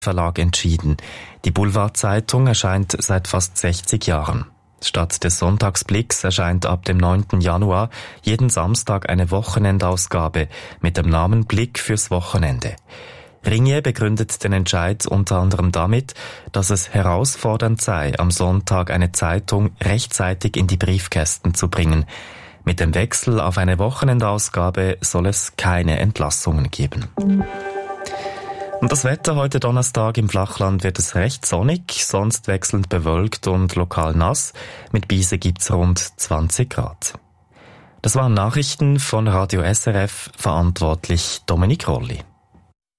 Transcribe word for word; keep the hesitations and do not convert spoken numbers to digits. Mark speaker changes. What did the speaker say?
Speaker 1: Verlag entschieden. Die Boulevardzeitung erscheint seit fast sechzig Jahren. Statt des Sonntagsblicks erscheint ab dem neunten Januar jeden Samstag eine Wochenendausgabe mit dem Namen Blick fürs Wochenende. Ringier begründet den Entscheid unter anderem damit, dass es herausfordernd sei, am Sonntag eine Zeitung rechtzeitig in die Briefkästen zu bringen. Mit dem Wechsel auf eine Wochenendausgabe soll es keine Entlassungen geben. Und das Wetter heute Donnerstag im Flachland wird es recht sonnig, sonst wechselnd bewölkt und lokal nass. Mit Biese gibt's rund zwanzig Grad. Das waren Nachrichten von Radio S R F, verantwortlich Dominik Rolli.